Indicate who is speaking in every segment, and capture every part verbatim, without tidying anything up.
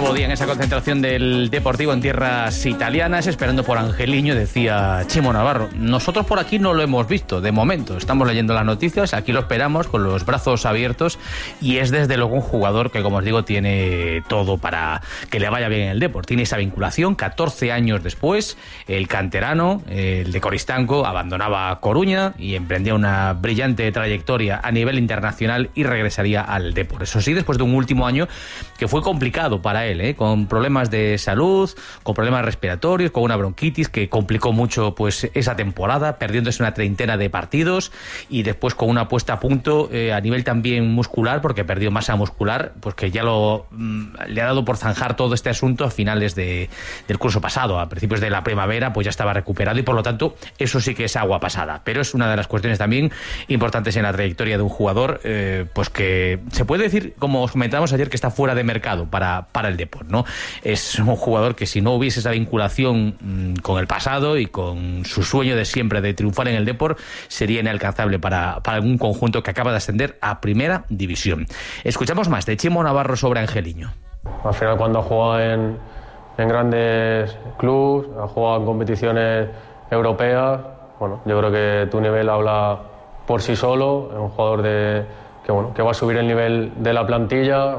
Speaker 1: nuevo día en esa concentración del Deportivo en tierras italianas, esperando por Angeliño, decía Chimo Navarro. Nosotros por aquí no lo hemos visto, de momento. Estamos leyendo las noticias, aquí lo esperamos con los brazos abiertos y es desde luego un jugador que, como os digo, tiene todo para que le vaya bien en el Depor. Tiene esa vinculación, catorce años después, el canterano, el de Coristanco, abandonaba Coruña y emprendía una brillante trayectoria a nivel internacional y regresaría al Depor. Eso sí, después de un último año que fue complicado para él, ¿eh? Con problemas de salud, con problemas respiratorios, con una bronquitis que complicó mucho pues esa temporada, perdiéndose una treintena de partidos y después con una puesta a punto eh, a nivel también muscular, porque perdió masa muscular, pues que ya lo mm, le ha dado por zanjar todo este asunto a finales de, del curso pasado, a principios de la primavera, pues ya estaba recuperado y por lo tanto eso sí que es agua pasada, pero es una de las cuestiones también importantes en la trayectoria de un jugador, eh, pues que se puede decir, como os comentábamos ayer, que está fuera de mercado para, para el Depor, ¿no? Es un jugador que si no hubiese esa vinculación mmm, con el pasado y con su sueño de siempre de triunfar en el Depor, sería inalcanzable para, para algún conjunto que acaba de ascender a Primera División. Escuchamos más de Chimo Navarro sobre Angeliño.
Speaker 2: Al final, cuando ha jugado en, en grandes clubes, ha jugado en competiciones europeas, bueno, yo creo que tu nivel habla por sí solo. Es un jugador de, que, bueno, que va a subir el nivel de la plantilla.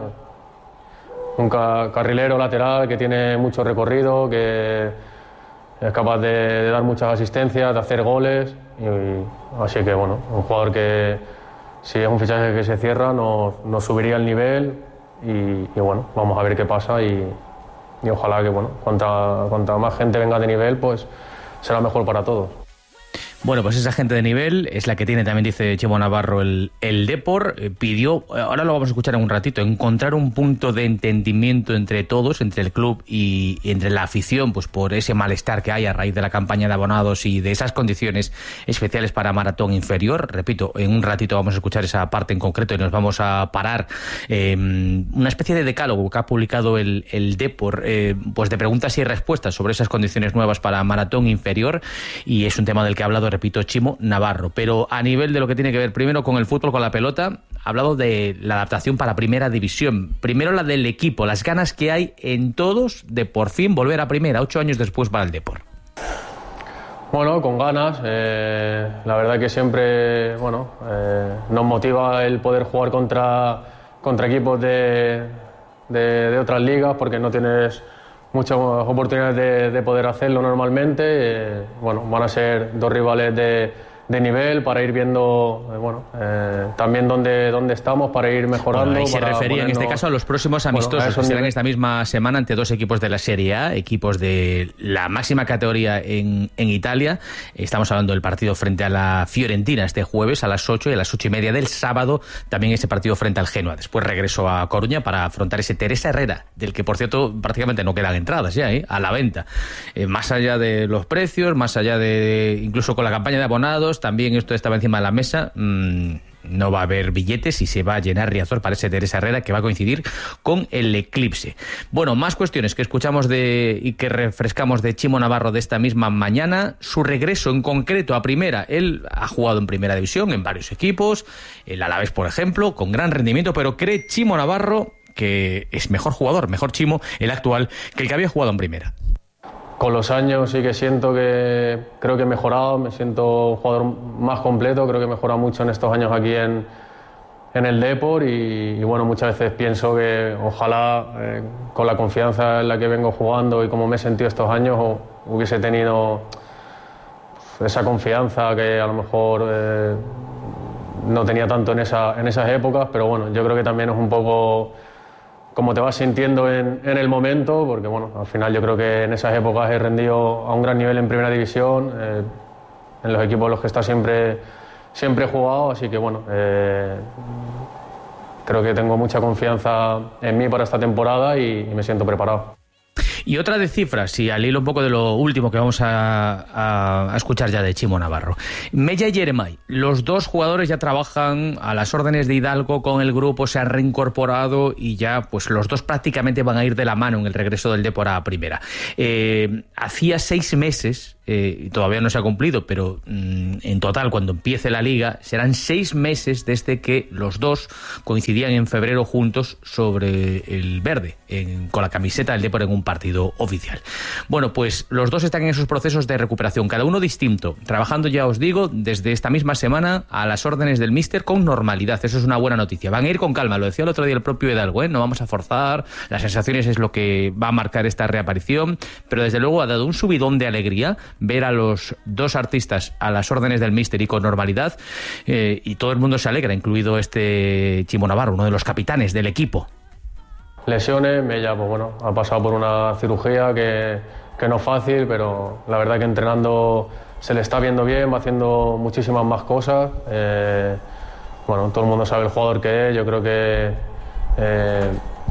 Speaker 2: Un ca- carrilero lateral que tiene mucho recorrido, que es capaz de, de dar muchas asistencias, de hacer goles. Y, y, así que, bueno, un jugador que, si es un fichaje que se cierra, nos, nos subiría el nivel. Y, y, bueno, vamos a ver qué pasa. Y, y ojalá que, bueno, cuanta, cuanta más gente venga de nivel, pues será mejor para todos.
Speaker 1: Bueno, pues esa gente de nivel es la que tiene, también dice Chimo Navarro, el, el Depor. Eh, pidió, ahora lo vamos a escuchar en un ratito, encontrar un punto de entendimiento entre todos, entre el club y, y entre la afición, pues por ese malestar que hay a raíz de la campaña de abonados y de esas condiciones especiales para Maratón Inferior. Repito, en un ratito vamos a escuchar esa parte en concreto y nos vamos a parar eh, una especie de decálogo que ha publicado el, el Depor, eh, pues de preguntas y respuestas sobre esas condiciones nuevas para Maratón Inferior, y es un tema del que ha hablado, repito, Chimo Navarro. Pero a nivel de lo que tiene que ver primero con el fútbol, con la pelota, ha hablado de la adaptación para Primera División. Primero la del equipo, las ganas que hay en todos de por fin volver a Primera, ocho años después para el Depor.
Speaker 2: Bueno, con ganas. Eh, la verdad que siempre, bueno, eh, nos motiva el poder jugar contra, contra equipos de, de, de otras ligas, porque no tienes muchas oportunidades de, de poder hacerlo normalmente. Eh, bueno, van a ser dos rivales de, de nivel para ir viendo, eh, bueno, eh, también dónde, dónde estamos, para ir mejorando.
Speaker 1: Bueno, ahí se refería en este caso a los próximos amistosos, bueno, que serán esta misma semana ante dos equipos de la Serie A, equipos de la máxima categoría en, en Italia. Estamos hablando del partido frente a la Fiorentina este jueves a las ocho y a las ocho y media del sábado también ese partido frente al Genoa. Después regreso a Coruña para afrontar ese Teresa Herrera, del que por cierto prácticamente no quedan entradas ya, ¿eh? A la venta. Eh, más allá de los precios, más allá de incluso con la campaña de abonados, también esto estaba encima de la mesa. Mmm, no va a haber billetes y se va a llenar Riazor para ese Teresa Herrera, que va a coincidir con el eclipse. Bueno, más cuestiones que escuchamos de y que refrescamos de Chimo Navarro de esta misma mañana. Su regreso en concreto a Primera. Él ha jugado en Primera División en varios equipos, el Alavés por ejemplo, con gran rendimiento, pero cree Chimo Navarro que es mejor jugador, mejor Chimo, el actual, que el que había jugado en Primera.
Speaker 2: Con los años sí que siento que creo que he mejorado, me siento un jugador más completo, creo que he mejorado mucho en estos años aquí en, en el Depor y, y bueno, muchas veces pienso que ojalá eh, con la confianza en la que vengo jugando y como me he sentido estos años o, hubiese tenido esa confianza que a lo mejor eh, no tenía tanto en, esa, en esas épocas, pero bueno, yo creo que también es un poco como te vas sintiendo en, en el momento, porque bueno, al final yo creo que en esas épocas he rendido a un gran nivel en Primera División, eh, en los equipos en los que está siempre, siempre he jugado, así que bueno, eh, creo que tengo mucha confianza en mí para esta temporada y, y me siento preparado.
Speaker 1: Y otra de cifras, y al hilo un poco de lo último que vamos a, a, a escuchar ya de Chimo Navarro. Mella y Yeremay, los dos jugadores ya trabajan a las órdenes de Hidalgo con el grupo, se han reincorporado y ya pues los dos prácticamente van a ir de la mano en el regreso del Depor a Primera. Eh, hacía seis meses eh, y todavía no se ha cumplido, pero mm, en total, cuando empiece la Liga, serán seis meses desde que los dos coincidían en febrero juntos sobre el verde, en, con la camiseta del Depor en un partido oficial. Bueno, pues los dos están en esos procesos de recuperación, cada uno distinto, trabajando, ya os digo, desde esta misma semana a las órdenes del míster con normalidad. Eso es una buena noticia. Van a ir con calma, lo decía el otro día el propio Hidalgo, ¿eh? No vamos a forzar, las sensaciones es lo que va a marcar esta reaparición, pero desde luego ha dado un subidón de alegría ver a los dos artistas a las órdenes del míster y con normalidad, eh, y todo el mundo se alegra, incluido este Chimo Navarro, uno de los capitanes del equipo.
Speaker 2: Lesiones, Mella, pues bueno, ha pasado por una cirugía que, que no es fácil, pero la verdad que entrenando se le está viendo bien, va haciendo muchísimas más cosas. Eh, bueno, todo el mundo sabe el jugador que es, yo creo que eh,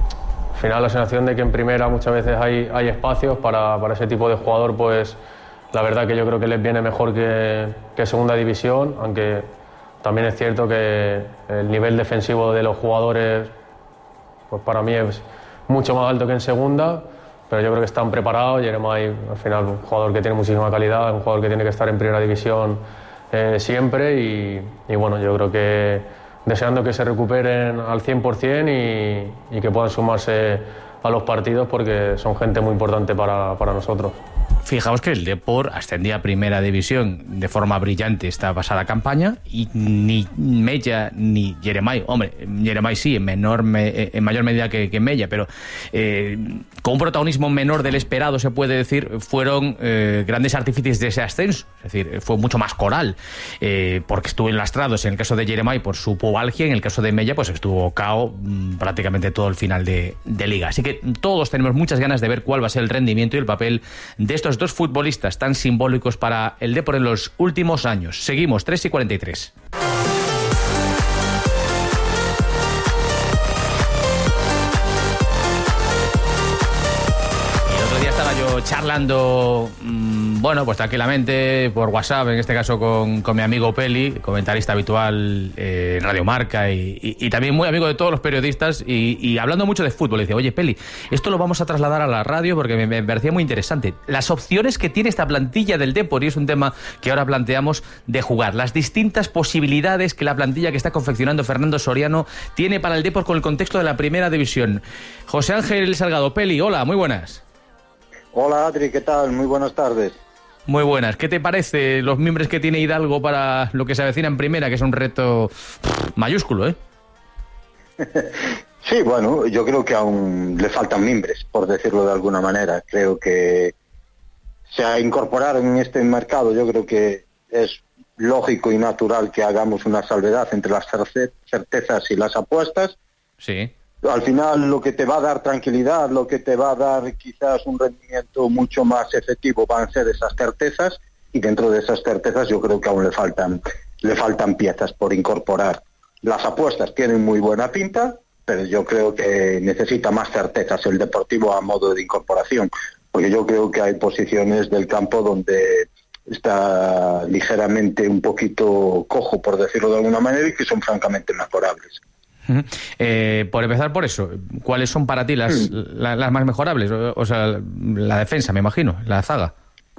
Speaker 2: al final la sensación de que en primera muchas veces hay, hay espacios para, para ese tipo de jugador, pues la verdad que yo creo que les viene mejor que, que segunda división, aunque también es cierto que el nivel defensivo de los jugadores pues para mí es mucho más alto que en segunda, pero yo creo que están preparados. Jeremai, al final, un jugador que tiene muchísima calidad, un jugador que tiene que estar en primera división eh, siempre y, y bueno, yo creo que deseando que se recuperen al cien por ciento y, y que puedan sumarse a los partidos porque son gente muy importante para, para nosotros.
Speaker 1: Fijaos que el Depor ascendía a primera división de forma brillante esta pasada campaña y ni Mella ni Jeremai, hombre, Jeremai sí, en, menor, en mayor medida que, que Mella, pero eh, con un protagonismo menor del esperado, se puede decir, fueron eh, grandes artífices de ese ascenso. Es decir, fue mucho más coral, eh, porque estuvo enlastrados en el caso de Jeremai por su pubalgia, en el caso de Mella pues estuvo cao mmm, prácticamente todo el final de, de Liga. Así que todos tenemos muchas ganas de ver cuál va a ser el rendimiento y el papel de estos dos futbolistas tan simbólicos para el Depor en los últimos años. Seguimos, tres y cuarenta y tres. El otro día estaba yo charlando, mmm, bueno, pues tranquilamente por WhatsApp, en este caso con, con mi amigo Peli, comentarista habitual eh, en Radio Marca y, y, y también muy amigo de todos los periodistas y, y hablando mucho de fútbol. Le decía, oye Peli, esto lo vamos a trasladar a la radio porque me, me parecía muy interesante. Las opciones que tiene esta plantilla del Depor, y es un tema que ahora planteamos, de jugar, las distintas posibilidades que la plantilla que está confeccionando Fernando Soriano tiene para el Depor con el contexto de la primera división. José Ángel Salgado, Peli, hola, muy buenas.
Speaker 3: Hola Adri, ¿qué tal? Muy buenas tardes.
Speaker 1: Muy buenas. ¿Qué te parece los mimbres que tiene Hidalgo para lo que se avecina en primera, que es un reto mayúsculo, eh?
Speaker 3: Sí, bueno, yo creo que aún le faltan mimbres, por decirlo de alguna manera. Creo que se incorporaron en este mercado, yo creo que es lógico y natural que hagamos una salvedad entre las certezas y las apuestas.
Speaker 1: Sí.
Speaker 3: Al final lo que te va a dar tranquilidad, lo que te va a dar quizás un rendimiento mucho más efectivo van a ser esas certezas, y dentro de esas certezas yo creo que aún le faltan le faltan piezas por incorporar. Las apuestas tienen muy buena pinta, pero yo creo que necesita más certezas el Deportivo a modo de incorporación, porque yo creo que hay posiciones del campo donde está ligeramente un poquito cojo, por decirlo de alguna manera, y que son francamente mejorables.
Speaker 1: Eh, por empezar por eso, ¿cuáles son para ti las, mm. la, las más mejorables? O, o sea, la defensa, me imagino, la zaga.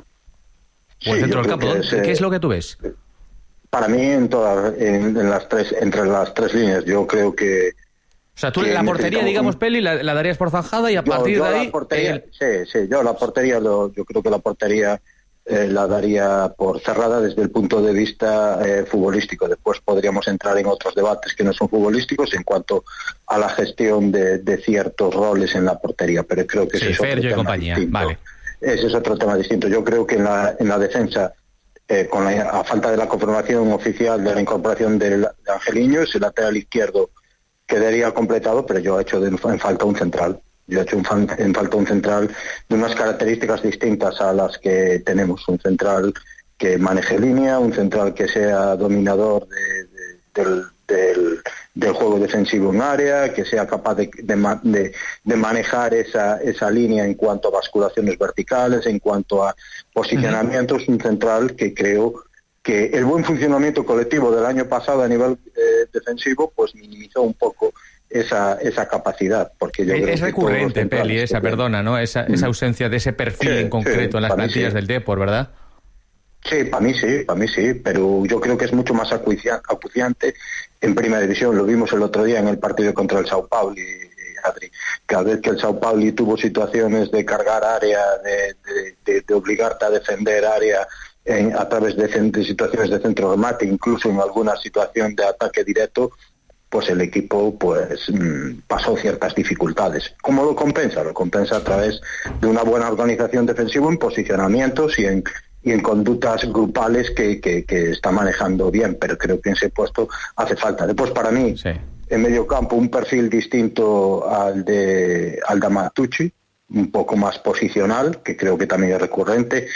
Speaker 1: O el
Speaker 3: sí,
Speaker 1: centro del campo. Es, ¿Qué es lo que tú ves?
Speaker 3: Para mí, en todas, en, en las tres, entre las tres líneas, yo creo que...
Speaker 1: O sea, tú la portería, digamos, un... Peli, la, la darías por zanjada y a yo, partir
Speaker 3: yo
Speaker 1: de ahí...
Speaker 3: La portería,
Speaker 1: el...
Speaker 3: Sí, sí, yo la portería, lo, yo creo que la portería... Eh, la daría por cerrada desde el punto de vista eh, futbolístico. Después podríamos entrar en otros debates que no son futbolísticos en cuanto a la gestión de, de ciertos roles en la portería, pero creo que
Speaker 1: sí,
Speaker 3: ese es otro
Speaker 1: Fergio
Speaker 3: tema
Speaker 1: y compañía.
Speaker 3: distinto.
Speaker 1: Vale.
Speaker 3: Ese es otro tema distinto. Yo creo que en la, en la defensa, eh, con la a falta de la confirmación oficial de la incorporación de, de Angeliño, ese lateral izquierdo quedaría completado, pero yo he hecho de, en falta un central. Yo he hecho un fan, en falta un central de unas características distintas a las que tenemos. Un central que maneje línea, un central que sea dominador de, de, del, del, del juego defensivo en área, que sea capaz de, de, de, de manejar esa, esa línea en cuanto a basculaciones verticales, en cuanto a posicionamientos. Uh-huh. Un central que creo que el buen funcionamiento colectivo del año pasado a nivel eh, defensivo pues minimizó un poco esa esa capacidad, porque yo
Speaker 1: es,
Speaker 3: creo
Speaker 1: es
Speaker 3: que
Speaker 1: recurrente, Peli, esa,
Speaker 3: que...
Speaker 1: perdona, ¿no? Esa, esa ausencia de ese perfil sí, en concreto sí, en las plantillas sí. del Depor, ¿verdad?
Speaker 3: Sí, para mí sí, para mí sí, pero yo creo que es mucho más acuciante en Primera División. Lo vimos el otro día en el partido contra el Sao Paulo, Adri. Cada vez que el Sao Paulo tuvo situaciones de cargar área, de, de, de, de obligarte a defender área en, a través de, de situaciones de centro remate, incluso en alguna situación de ataque directo, pues el equipo pues mmm, pasó ciertas dificultades. ¿Cómo lo compensa? Lo compensa a través de una buena organización defensiva en posicionamientos y en y en conductas grupales que, que, que está manejando bien, pero creo que en ese puesto hace falta. Después, para mí, sí, en medio campo, un perfil distinto al de, al de Matucci, un poco más posicional, que creo que también es recurrente,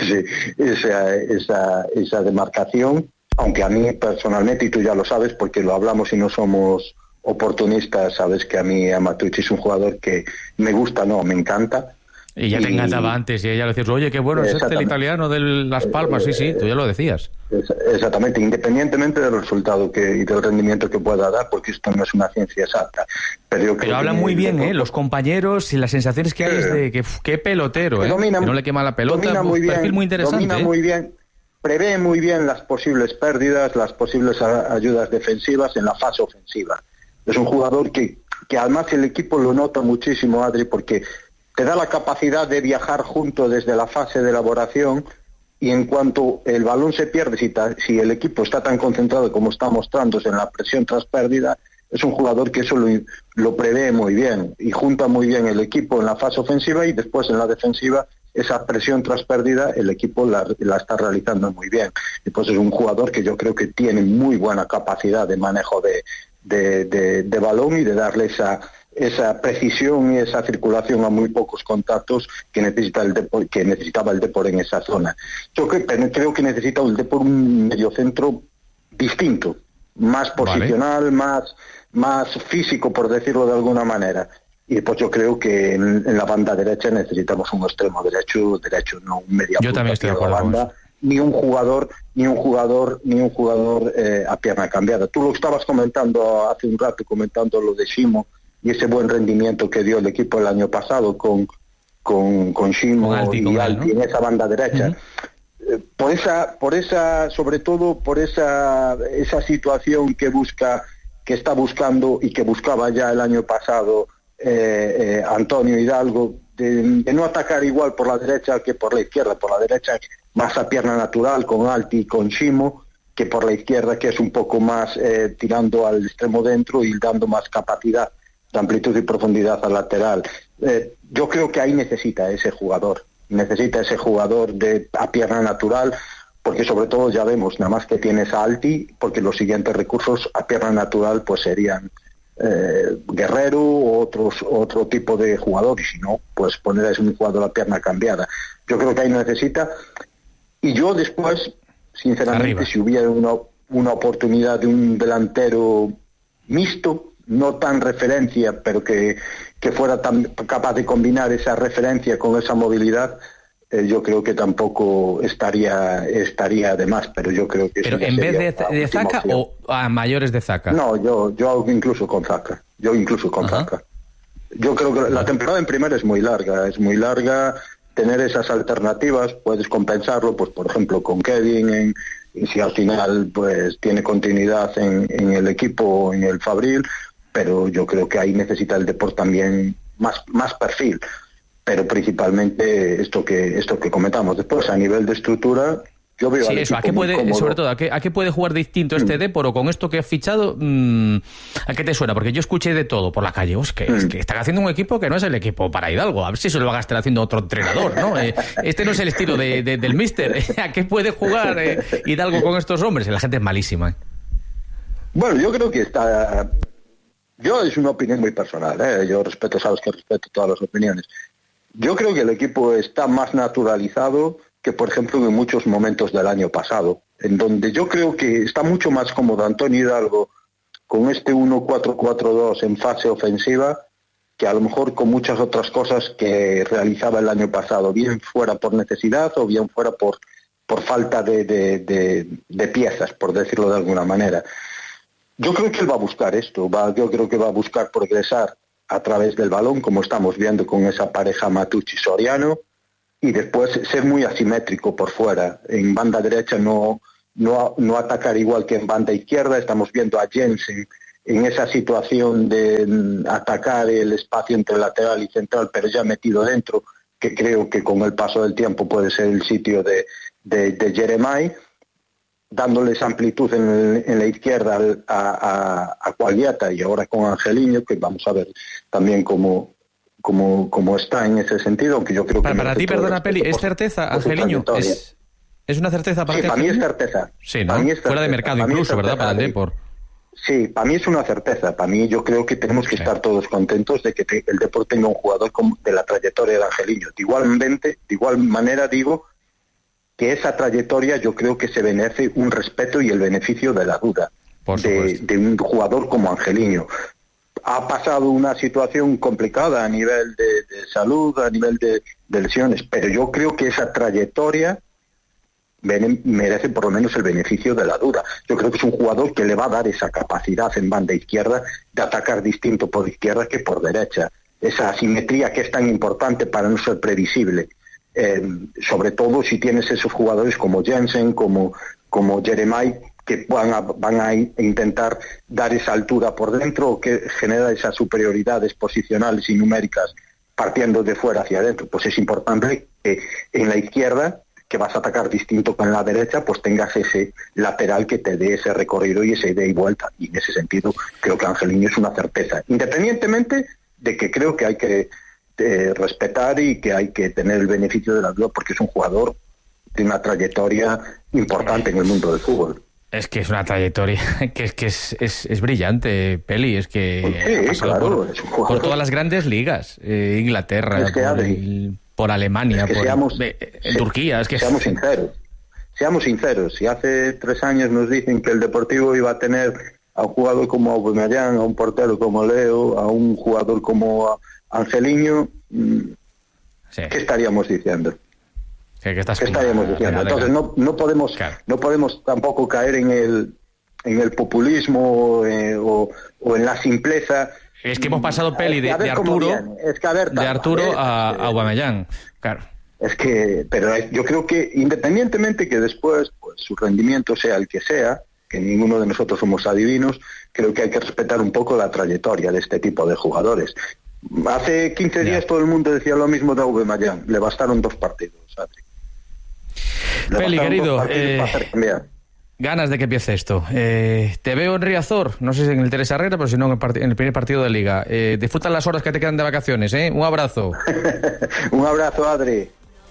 Speaker 3: esa, esa, esa demarcación, aunque a mí personalmente, y tú ya lo sabes, porque lo hablamos y no somos oportunistas, sabes que a mí a Matucci es un jugador que me gusta, no, me encanta.
Speaker 1: Y ya te encantaba antes, y ella le decías, oye, qué bueno es este el italiano de Las Palmas, sí, sí, tú ya lo decías.
Speaker 3: Exactamente, independientemente del resultado que, y del rendimiento que pueda dar, porque esto no es una ciencia exacta. Pero, yo
Speaker 1: pero habla muy bien, ¿eh? Los compañeros y las sensaciones que hay es de que qué pelotero, ¿eh? Domina, que no le quema la pelota,
Speaker 3: muy bien,
Speaker 1: perfil muy interesante.
Speaker 3: Domina
Speaker 1: ¿eh?
Speaker 3: muy bien, prevé muy bien las posibles pérdidas, las posibles ayudas defensivas en la fase ofensiva. Es un jugador que, que además el equipo lo nota muchísimo, Adri, porque te da la capacidad de viajar junto desde la fase de elaboración, y en cuanto el balón se pierde, si, ta, si el equipo está tan concentrado como está mostrándose en la presión tras pérdida, es un jugador que eso lo, lo prevé muy bien y junta muy bien el equipo en la fase ofensiva, y después en la defensiva esa presión tras pérdida el equipo la, la está realizando muy bien. Y pues es un jugador que yo creo que tiene muy buena capacidad de manejo de, de, de, de balón y de darle esa esa precisión y esa circulación a muy pocos contactos que necesita el Depor, que necesitaba el Depor en esa zona. Yo creo, creo que necesita el Depor un mediocentro distinto, más posicional, vale. más, más físico, por decirlo de alguna manera. Y pues yo creo que en, en la banda derecha necesitamos un extremo derecho, derecho, no un media
Speaker 1: Yo también estoy de acuerdo con eso.
Speaker 3: ni un jugador, ni un jugador, ni un jugador eh, a pierna cambiada. Tú lo estabas comentando hace un rato, comentando lo de Shimo y ese buen rendimiento que dio el equipo el año pasado con con, con Shimo con Alti, y con Alti, él, ¿no? En esa banda derecha. Uh-huh. Eh, por esa, por esa, sobre todo por esa esa situación que busca, que está buscando y que buscaba ya el año pasado eh, eh, Antonio Hidalgo, de, de no atacar igual por la derecha que por la izquierda, por la derecha más a pierna natural con Alti y con Shimo, que por la izquierda que es un poco más eh, tirando al extremo dentro y dando más capacidad de amplitud y profundidad al lateral. Eh, yo creo que ahí necesita ese jugador, necesita ese jugador de a pierna natural, porque sobre todo ya vemos, nada más que tienes a Alti, porque los siguientes recursos a pierna natural pues serían eh, Guerrero o otros, otro tipo de jugador, y si no, pues poner a un jugador a pierna cambiada. Yo creo que ahí necesita, y yo después, sinceramente, Arriba. si hubiera una, una oportunidad de un delantero mixto, no tan referencia, pero que, que fuera tan capaz de combinar esa referencia con esa movilidad, eh, yo creo que tampoco estaría estaría de más, pero yo creo que...
Speaker 1: ¿Pero en vez de, de Zaka o a mayores de Zaka?
Speaker 3: No, yo yo incluso con Zaka, yo incluso con Ajá. Zaka. Yo creo que la temporada en primera es muy larga, es muy larga, tener esas alternativas, puedes compensarlo, pues por ejemplo con Kevin, en, y si al final pues tiene continuidad en, en el equipo, en el Fabril, pero yo creo que ahí necesita el Depor también más más perfil, pero principalmente esto que esto que comentamos. Después, a nivel de estructura, yo veo
Speaker 1: sí,
Speaker 3: al
Speaker 1: eso,
Speaker 3: equipo
Speaker 1: ¿a qué puede,
Speaker 3: muy cómodo.
Speaker 1: sobre todo, ¿a qué, a qué puede jugar distinto este mm. Depor o con esto que has fichado? Mmm, ¿A qué te suena? Porque yo escuché de todo por la calle. Oh, es, que, mm. es que están haciendo un equipo que no es el equipo para Hidalgo. A ver si eso lo va a estar haciendo otro entrenador, ¿no? Eh, este no es el estilo de, de, del míster. ¿A qué puede jugar eh, Hidalgo con estos hombres? La gente es malísima.
Speaker 3: Bueno, yo creo que está... Yo es una opinión muy personal, ¿eh? Yo respeto, sabes que respeto todas las opiniones. Yo creo que el equipo está más naturalizado que, por ejemplo, en muchos momentos del año pasado, en donde yo creo que está mucho más cómodo Antonio Hidalgo con este uno cuatro cuatro dos en fase ofensiva que a lo mejor con muchas otras cosas que realizaba el año pasado, bien fuera por necesidad o bien fuera por, por falta de, de, de, de piezas, por decirlo de alguna manera. Yo creo que él va a buscar esto, va, yo creo que va a buscar progresar a través del balón, como estamos viendo con esa pareja Matucci-Soriano, y después ser muy asimétrico por fuera. En banda derecha no, no, no atacar igual que en banda izquierda. Estamos viendo a Jensen en esa situación de atacar el espacio entre lateral y central, pero ya metido dentro, que creo que con el paso del tiempo puede ser el sitio de, de, de Jeremai, dándoles amplitud en, el, en la izquierda a, a, a Quagliata, y ahora con Angelino, que vamos a ver también cómo, cómo, cómo está en ese sentido, aunque yo creo que...
Speaker 1: Para, para ti, perdona, Peli, ¿es certeza, Angelino? ¿Es, ¿Es una certeza para
Speaker 3: sí,
Speaker 1: ti?
Speaker 3: Para mí es certeza.
Speaker 1: Sí, ¿no?
Speaker 3: Para mí es certeza.
Speaker 1: Fuera de mercado
Speaker 3: para
Speaker 1: incluso, ¿verdad? Para el
Speaker 3: de...
Speaker 1: Depor.
Speaker 3: Sí, para mí es una certeza. Para mí yo creo que tenemos que sí. estar todos contentos de que te, el Depor tenga un jugador como de la trayectoria de Angelino. De igualmente, de igual manera digo que esa trayectoria yo creo que se merece un respeto y el beneficio de la duda de, de un jugador como Angelino. Ha pasado una situación complicada a nivel de, de salud, a nivel de, de lesiones, pero yo creo que esa trayectoria merece por lo menos el beneficio de la duda. Yo creo que es un jugador que le va a dar esa capacidad en banda izquierda de atacar distinto por izquierda que por derecha. Esa asimetría que es tan importante para no ser previsible. Eh, sobre todo si tienes esos jugadores como Jensen, como, como Jeremai, que van a, van a intentar dar esa altura por dentro, o que genera esas superioridades posicionales y numéricas partiendo de fuera hacia adentro. Pues es importante que en la izquierda, que vas a atacar distinto que en la derecha, pues tengas ese lateral que te dé ese recorrido y ese ida y vuelta. Y en ese sentido creo que Angelino es una certeza, independientemente de que creo que hay que eh, respetar y que hay que tener el beneficio de la duda, porque es un jugador de una trayectoria importante en el mundo del fútbol.
Speaker 1: Es que es una trayectoria que es que es, es, es brillante, Peli, es que
Speaker 3: sí,
Speaker 1: ha pasado
Speaker 3: claro,
Speaker 1: por,
Speaker 3: es un jugador...
Speaker 1: por todas las grandes ligas, eh, Inglaterra,
Speaker 3: es que
Speaker 1: por, el, por Alemania,
Speaker 3: es que
Speaker 1: por
Speaker 3: seamos,
Speaker 1: eh, en Turquía, es que
Speaker 3: seamos sinceros, seamos sinceros, si hace tres años nos dicen que el Deportivo iba a tener a un jugador como Aubameyang, a un portero como Leo, a un jugador como Angelino, sí. ¿qué estaríamos diciendo?
Speaker 1: ¿Qué, qué, estás
Speaker 3: ¿Qué estaríamos diciendo? Entonces no, no podemos claro. no podemos tampoco caer en el en el populismo eh, o, o en la simpleza.
Speaker 1: Es que hemos pasado, Peli, de, de Arturo,
Speaker 3: es que a ver,
Speaker 1: de Arturo
Speaker 3: a, ver,
Speaker 1: a, a Aubameyang, claro.
Speaker 3: Es que, pero yo creo que independientemente que después pues su rendimiento sea el que sea, que ninguno de nosotros somos adivinos, creo que hay que respetar un poco la trayectoria de este tipo de jugadores. Hace quince días yeah. todo el mundo decía lo mismo de Aubameyang, le bastaron dos partidos, Adri.
Speaker 1: Peli, querido, eh, ganas de que empiece esto. Eh, te veo en Riazor, no sé si en el Teresa Herrera, pero si no en el, part- en el primer partido de Liga. Eh, disfrutan las horas que te quedan de vacaciones, ¿eh? Un abrazo.
Speaker 3: Un abrazo, Adri.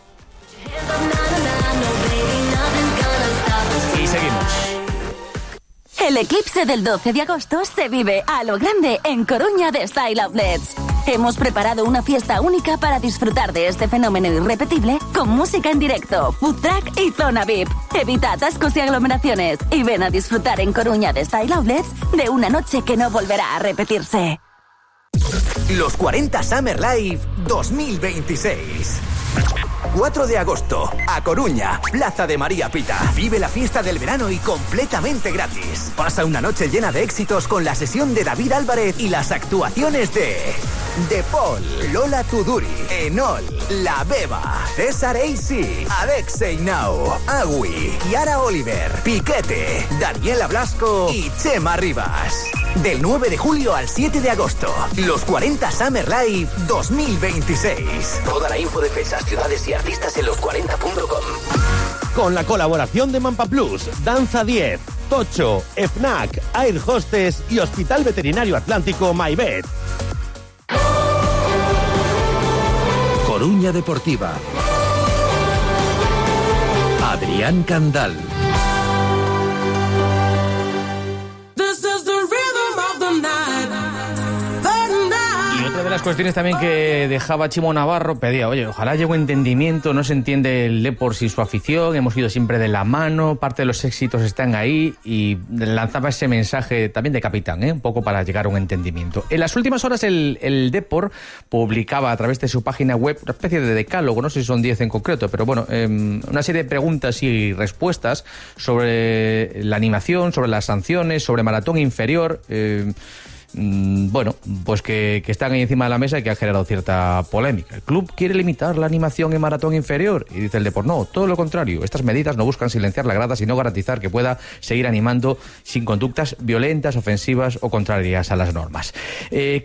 Speaker 1: Y seguimos.
Speaker 4: El eclipse del doce de agosto se vive a lo grande en Coruña de Style Outlets. Hemos preparado una fiesta única para disfrutar de este fenómeno irrepetible con música en directo, food truck y zona V I P. Evita atascos y aglomeraciones y ven a disfrutar en Coruña de Style Outlets de una noche que no volverá a repetirse.
Speaker 5: Los cuarenta Summer Live dos mil veintiséis. cuatro de agosto, a Coruña, Plaza de María Pita. Vive la fiesta del verano y completamente gratis. Pasa una noche llena de éxitos con la sesión de David Álvarez y las actuaciones de De Paul, Lola Tuduri, Enol, La Beba, César A C, Alexei Now, Agui, Kiara Oliver, Piquete, Daniela Blasco y Chema Rivas. Del nueve de julio al siete de agosto, los cuarenta Summer Live dos mil veintiséis. Toda la info de fechas, ciudades y artistas en los cuarenta punto com.
Speaker 6: Con la colaboración de Mampa Plus, Danza diez, Tocho, FNAC, Air Hostess y Hospital Veterinario Atlántico MyVet.
Speaker 7: Coruña Deportiva. Adrián Candal.
Speaker 1: De las cuestiones también que dejaba Chimo Navarro, pedía, oye, ojalá llegue un entendimiento, no se entiende el Depor sin su afición, hemos ido siempre de la mano, parte de los éxitos están ahí, y lanzaba ese mensaje también de capitán, ¿eh? Un poco para llegar a un entendimiento. En las últimas horas el, el Depor publicaba a través de su página web una especie de decálogo, no sé si son diez en concreto, pero bueno, eh, una serie de preguntas y respuestas sobre la animación, sobre las sanciones, sobre maratón inferior, eh, mmm, bueno, pues que, que están ahí encima de la mesa y que han generado cierta polémica. El club quiere limitar la animación en maratón inferior y dice el Depor, no, todo lo contrario. Estas medidas no buscan silenciar la grada, sino garantizar que pueda seguir animando sin conductas violentas, ofensivas o contrarias a las normas. Eh,